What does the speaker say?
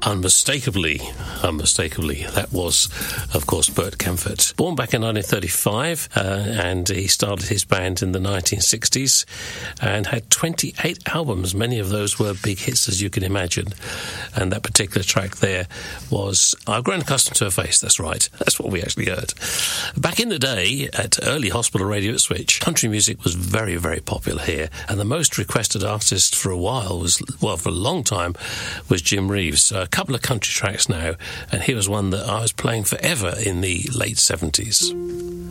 Unmistakably, that was, of course, Bert Kaempfert. Born back in 1935, and he started his band in the 1960s and had 28 albums. Many of those were big hits, as you can imagine. And that particular track there was I've Grown Accustomed to Her Face. That's right. That's what we actually heard. Back in the day, at early hospital radio at Switch, country music was very, very popular here. And the most requested artist for a while for a long time, was Jim Reeves. A couple of country tracks now, and here was one that I was playing forever in the late 70s.